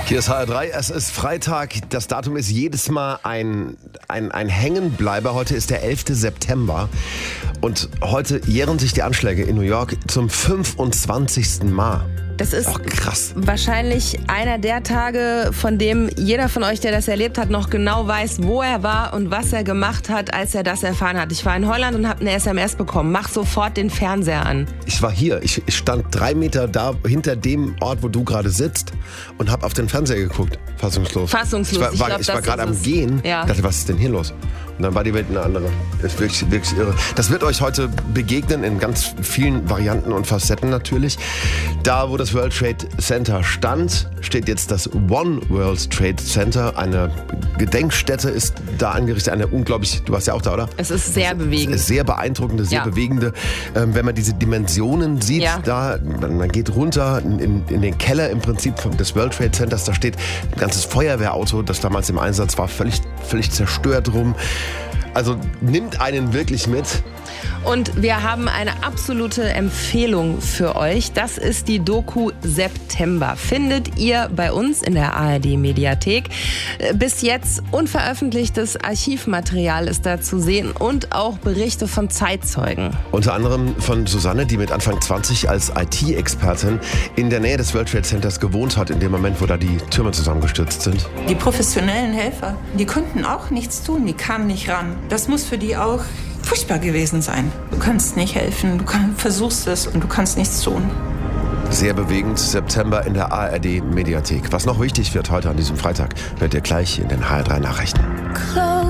Hier ist HR3, es ist Freitag, das Datum ist jedes Mal ein Hängenbleiber. Heute ist der 11. September und heute jähren sich die Anschläge in New York zum 25. Mal. Das ist krass. Wahrscheinlich einer der Tage, von dem jeder von euch, der das erlebt hat, noch genau weiß, wo er war und was er gemacht hat, als er das erfahren hat. Ich war in Holland und habe eine SMS bekommen. Mach sofort den Fernseher an. Ich war hier. Ich stand 3 Meter da hinter dem Ort, wo du gerade sitzt und habe auf den Fernseher geguckt. Fassungslos. Ich war gerade am Gehen. Ja. Dachte, was ist denn hier los? Und dann war die Welt eine andere. Das ist wirklich irre. Das wird euch heute begegnen in ganz vielen Varianten und Facetten natürlich. Da, wo das World Trade Center stand, steht jetzt das One World Trade Center. Eine Gedenkstätte ist da angerichtet. Eine unglaublich, du warst ja auch da, oder? Es ist sehr bewegend. Es ist sehr beeindruckende, sehr bewegende. Wenn man diese Dimensionen sieht, da, man geht runter in den Keller im Prinzip des World Trade Centers. Da steht ein ganzes Feuerwehrauto, das damals im Einsatz war, völlig zerstört rum. Also nimmt einen wirklich mit. Und wir haben eine absolute Empfehlung für euch. Das ist die Doku September. Findet ihr bei uns in der ARD-Mediathek. Bis jetzt unveröffentlichtes Archivmaterial ist da zu sehen und auch Berichte von Zeitzeugen. Unter anderem von Susanne, die mit Anfang 20 als IT-Expertin in der Nähe des World Trade Centers gewohnt hat, in dem Moment, wo da die Türme zusammengestürzt sind. Die professionellen Helfer, die konnten auch nichts tun, die kamen nicht ran. Das muss für die auch furchtbar gewesen sein. Du kannst nicht helfen, versuchst es und du kannst nichts tun. Sehr bewegend, September in der ARD-Mediathek. Was noch wichtig wird heute an diesem Freitag, hört ihr gleich in den HR3 Nachrichten.